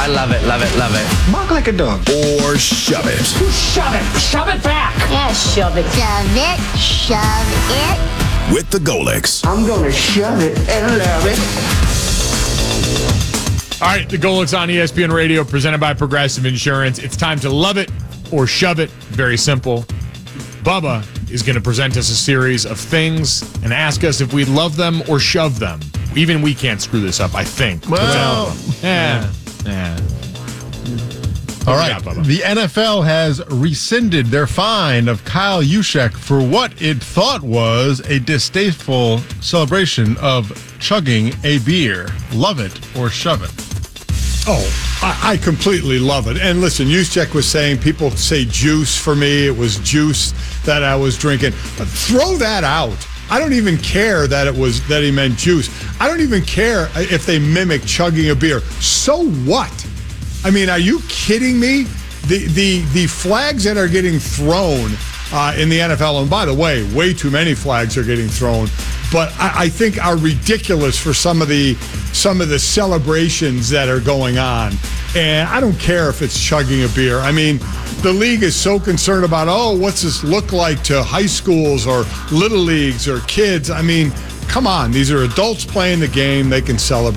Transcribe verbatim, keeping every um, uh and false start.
I love it, love it, love it. Bark like a dog. Or shove it. Shove it. Shove it back. Yeah, shove it. Shove it. Shove it. With the Golics. I'm going to shove it and love it. All right, the Golics on E S P N Radio, presented by Progressive Insurance. It's time to love it or shove it. Very simple. Bubba is going to present us a series of things and ask us if we love them or shove them. Even we can't screw this up, I think. Well, yeah. yeah. All right. The N F L has rescinded their fine of Kyle Juszczyk for what it thought was a distasteful celebration of chugging a beer. Love it or shove it. Oh, I, I completely love it. And listen, Juszczyk was saying, people say juice for me. It was juice that I was drinking. But throw that out. I don't even care that it was that he meant juice. I don't even care if they mimic chugging a beer. So what? I mean, are you kidding me? The the the flags that are getting thrown uh, in the N F L, and by the way, way too many flags are getting thrown, but I, I think are ridiculous for some of the some of the celebrations that are going on. And I don't care if it's chugging a beer. I mean, the league is so concerned about, oh, what's this look like to high schools or little leagues or kids? I mean, come on, these are adults playing the game. They can celebrate.